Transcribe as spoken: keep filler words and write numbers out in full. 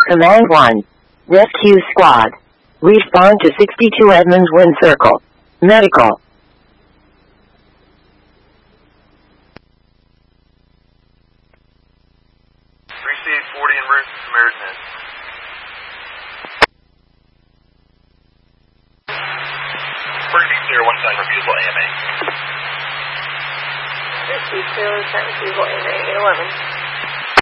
Command one. Rescue Squad. Respond to sixty-two Edmonds Wind Circle. Medical. Receive forty en route to Samaritan Head. Pretty clear, one sign refusal A M A. Receive clear, one sign refusal A M A, eight eleven.